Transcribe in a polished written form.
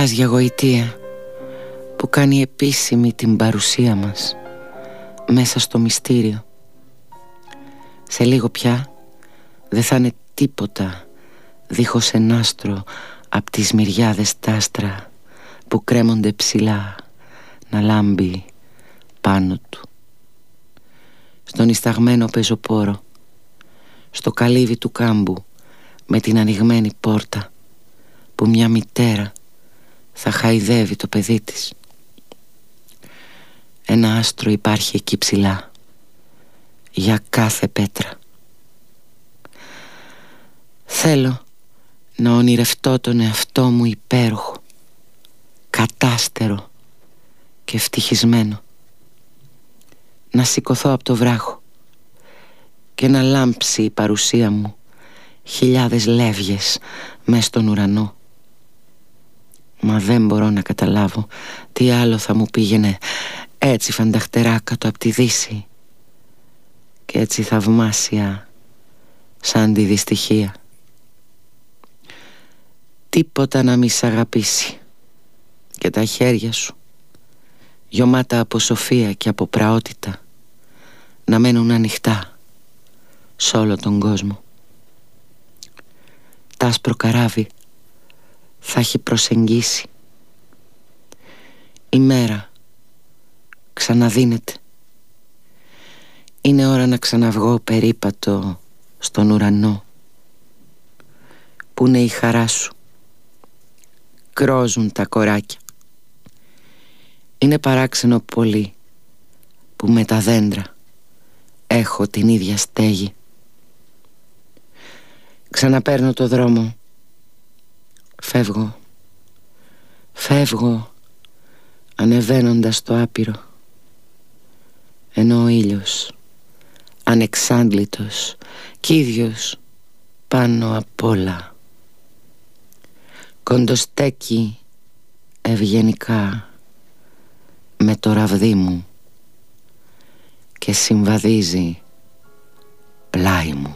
γαλάζια γοητεία που κάνει επίσημη την παρουσία μας μέσα στο μυστήριο. Σε λίγο πια δεν θα είναι τίποτα δίχως ενάστρο απ' τις μυριάδες τ' άστρα που κρέμονται ψηλά να λάμπει πάνω του. Στον ισταγμένο πεζοπόρο, στο καλύβι του κάμπου με την ανοιγμένη πόρτα που μια μητέρα θα χαϊδεύει το παιδί της. Ένα άστρο υπάρχει εκεί ψηλά για κάθε πέτρα. Θέλω να ονειρευτώ τον εαυτό μου υπέροχο, κατάστερο και ευτυχισμένο. Να σηκωθώ από το βράχο και να λάμψει η παρουσία μου χιλιάδες λεύγες μες στον ουρανό. Μα δεν μπορώ να καταλάβω τι άλλο θα μου πήγαινε έτσι φανταχτερά κάτω από τη δύση και έτσι θαυμάσια σαν τη δυστυχία. Τίποτα να μη σ' αγαπήσει και τα χέρια σου, γιωμάτα από σοφία και από πραότητα, να μένουν ανοιχτά σ' όλο τον κόσμο. Τ' άσπρο καράβι θα έχει προσεγγίσει. Η μέρα ξαναδίνεται. Είναι ώρα να ξαναβγώ περίπατο στον ουρανό. Πού είναι η χαρά σου? Κρόζουν τα κοράκια. Είναι παράξενο πολύ που με τα δέντρα έχω την ίδια στέγη. Ξαναπαίρνω το δρόμο. Φεύγω. Φεύγω ανεβαίνοντας το άπειρο, ενώ ο ήλιος ανεξάντλητος κι ίδιος πάνω απ' όλα κοντοστέκει ευγενικά με το ραβδί μου και συμβαδίζει πλάι μου.